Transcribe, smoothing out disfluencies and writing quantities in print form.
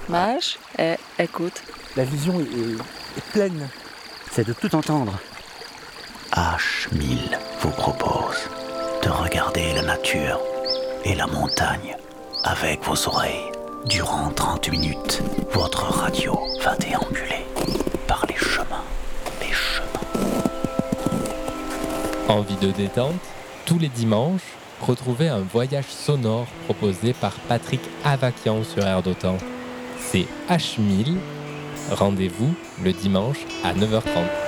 marche et écoute. La vision est pleine. C'est de tout entendre. H1000 vous propose de regarder la nature et la montagne avec vos oreilles. Durant 30 minutes, votre radio va déambuler par les chemins. Envie de détente? Tous les dimanches, retrouvez un voyage sonore proposé par Patrick Avakian sur Air d'Otan. C'est H1000. Rendez-vous le dimanche à 9h30.